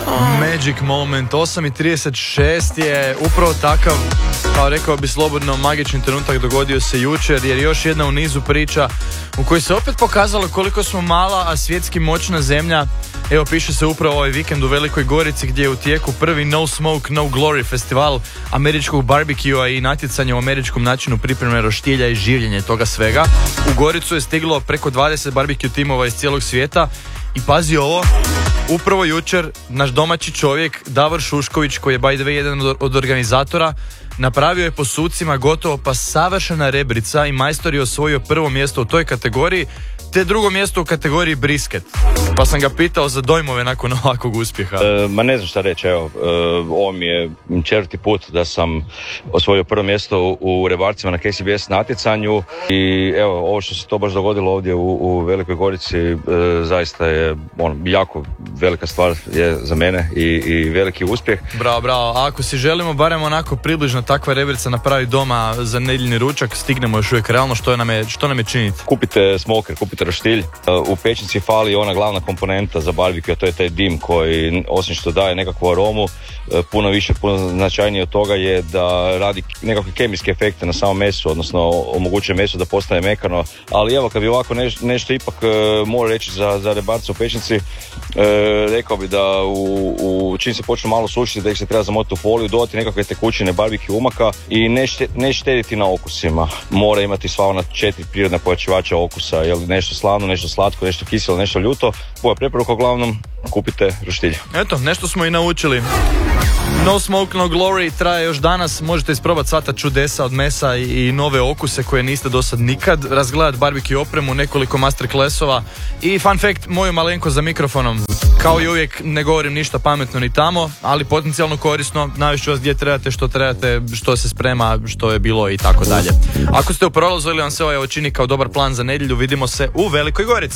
Magic moment, 8:36 je upravo takav, kao rekao bi slobodno, magični trenutak dogodio se jučer, jer još jedna u nizu priča u kojoj se opet pokazalo koliko smo mala, a svjetski moćna zemlja. Evo, piše se upravo ovaj vikend u Velikoj Gorici, gdje je u tijeku prvi No Smoke, No Glory festival američkog barbekua i natjecanja u američkom načinu pripreme roštilja i življenje toga svega. U Goricu je stiglo preko 20 barbecue timova iz cijelog svijeta i pazi ovo, upravo jučer naš domaći čovjek Davor Šušković, koji je by the way jedan od organizatora, napravio je po sucima gotovo pa savršena rebrica i majstor je osvojio prvo mjesto u toj kategoriji, te drugo mjesto u kategoriji brisket. Pa sam ga pitao za dojmove nakon ovakvog uspjeha. Ma ne znam šta reći, evo, ovo mi je 4. put da sam osvojio prvo mjesto u rebarcima na KCBS natjecanju i evo, ovo što se to baš dogodilo ovdje u Velikoj Gorici zaista je jako velika stvar je za mene i veliki uspjeh. Bravo, a ako si želimo barem onako približno takva rebrica napraviti doma za nedjeljni ručak, stignemo još uvijek realno, što nam je činiti? Kupite smoker, kupite roštilj. U pećnici fali ona glavna komponenta za barbecue, a to je taj dim koji, osim što daje nekakvu aromu, puno značajnije od toga je da radi nekakve kemijske efekte na samom mesu, odnosno omogućuje meso da postane mekano. Ali evo, kad bi ovako nešto ipak mora reći za rebarce u pećnici, rekao bi da čim se počne malo sušiti, da ih se treba zamotiti u foliju, dodati nekakve tekućine barbecue umaka i ne štediti na okusima. Mora imati sva ona 4 prirodna pojačivača okusa, jel, nešto slavno, nešto slatko, nešto kiselo, nešto ljuto. Moja preporuka uglavnom, kupite roštilj. Eto, nešto smo i naučili. No Smoke, No Glory traje još danas, možete isprobati sva ta čudesa od mesa i nove okuse koje niste do sad nikad, razgledati barbecue opremu, nekoliko masterclassova i fun fact, moju malenkost za mikrofonom. Kao i uvijek ne govorim ništa pametno ni tamo, ali potencijalno korisno, navešću vas gdje trebate, što se sprema, što je bilo i tako dalje. Ako ste u prolazu ili vam se ovo čini kao dobar plan za nedjelju, vidimo se u Velikoj Gorici.